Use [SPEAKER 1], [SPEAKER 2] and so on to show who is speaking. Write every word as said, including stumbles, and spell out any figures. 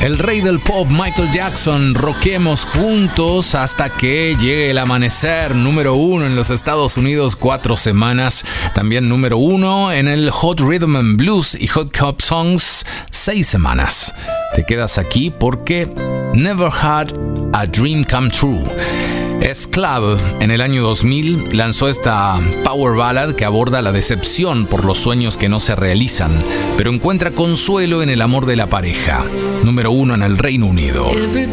[SPEAKER 1] El rey del pop, Michael Jackson, roquemos juntos hasta que llegue el amanecer, número uno en los Estados Unidos, cuatro semanas. También número uno en el Hot Rhythm and Blues y Hot Pop Songs, seis semanas. Te quedas aquí porque Never Had a Dream Come True. S-Club en el año dos mil lanzó esta power ballad que aborda la decepción por los sueños que no se realizan, pero encuentra consuelo en el amor de la pareja. Número uno en el Reino Unido.
[SPEAKER 2] Everybody